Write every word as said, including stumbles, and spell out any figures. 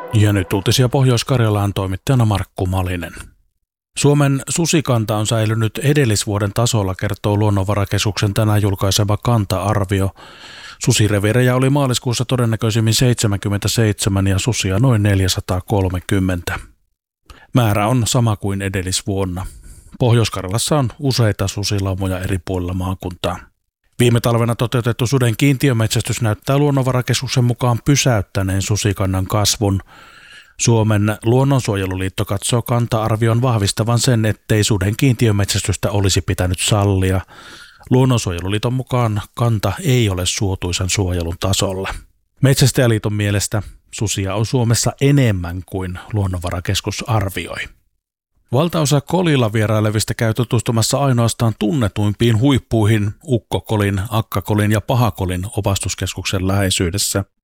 Ja nyt uutisia Pohjois-Karjalaan, toimittajana Markku Malinen. Suomen susikanta on säilynyt edellisvuoden tasolla, kertoo Luonnonvarakeskuksen tänään julkaisema kanta-arvio. Susireviirejä oli maaliskuussa todennäköisimmin seitsemänkymmentäseitsemän ja susia noin neljäsataakolmekymmentä. Määrä on sama kuin edellisvuonna. Pohjois-Karjalassa on useita susilaumoja eri puolilla maakuntaa. Viime talvena toteutettu suden kiintiömetsästys näyttää Luonnonvarakeskuksen mukaan pysäyttäneen susikannan kasvun. Suomen luonnonsuojeluliitto katsoo kanta-arvion vahvistavan sen, ettei suden kiintiömetsästystä olisi pitänyt sallia. Luonnonsuojeluliiton mukaan kanta ei ole suotuisan suojelun tasolla. Metsästäjäliiton mielestä susia on Suomessa enemmän kuin Luonnonvarakeskus arvioi. Valtaosa kolilla vierailevista käy tutustumassa ainoastaan tunnetuimpiin huippuihin Ukkokolin, Akkakolin ja Pahakolin opastuskeskuksen läheisyydessä.